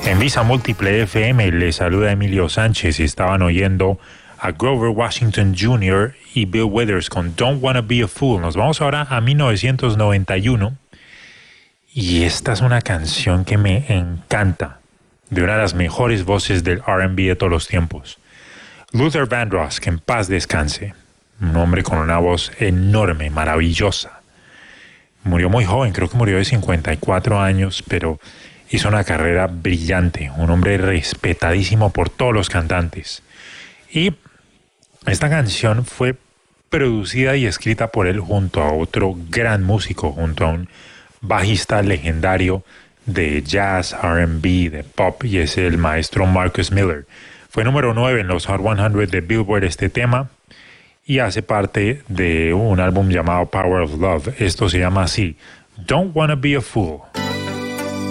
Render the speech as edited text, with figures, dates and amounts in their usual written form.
En Visa Múltiple FM les saluda Emilio Sánchez y estaban oyendo a Grover Washington Jr. y Bill Withers con Don't Wanna Be a Fool. Nos vamos ahora a 1991 y esta es una canción que me encanta, de una de las mejores voces del R&B de todos los tiempos. Luther Vandross, que en paz descanse, un hombre con una voz enorme, maravillosa. Murió muy joven, creo que murió de 54 años, pero hizo una carrera brillante, un hombre respetadísimo por todos los cantantes. Y esta canción fue producida y escrita por él junto a otro gran músico, junto a un bajista legendario de jazz, R&B, de pop, y es el maestro Marcus Miller. Fue número 9 en los Hot 100 de Billboard este tema y hace parte de un álbum llamado Power of Love. Esto se llama así, Don't Wanna Be a Fool.